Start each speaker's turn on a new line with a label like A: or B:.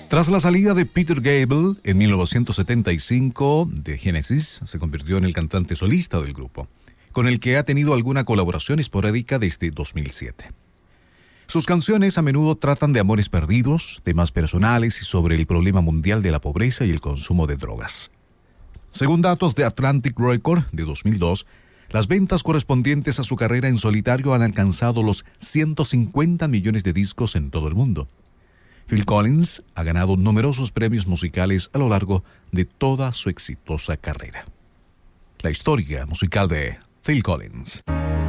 A: Tras la salida de Peter Gabriel en 1975 de Genesis, se convirtió en el cantante solista del grupo, con el que ha tenido alguna colaboración esporádica desde 2007. Sus canciones a menudo tratan de amores perdidos, temas personales y sobre el problema mundial de la pobreza y el consumo de drogas. Según datos de Atlantic Records de 2002, las ventas correspondientes a su carrera en solitario han alcanzado los 150 millones de discos en todo el mundo. Phil Collins ha ganado numerosos premios musicales a lo largo de toda su exitosa carrera. La historia musical de Phil Collins.